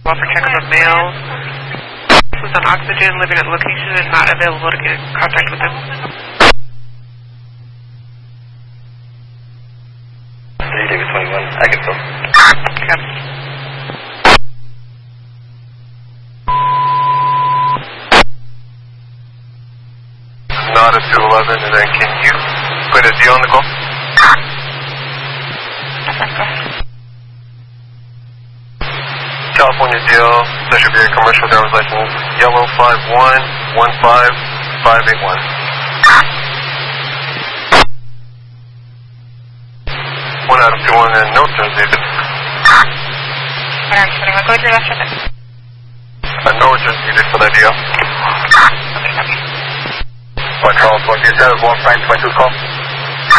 for check of mail. Who's on oxygen, living at location, and not available to get in contact with them. David 21, Agatha. Yep. Not a 211, and then can you put a D on the call? California deal, that should be a commercial driver's license, yellow 5115581. 1 out of 21 and no turns needed. 1 out of 21, go with your left shipment. No turns needed for that deal. Okay, copy. Charles, 1 1 5 22 call.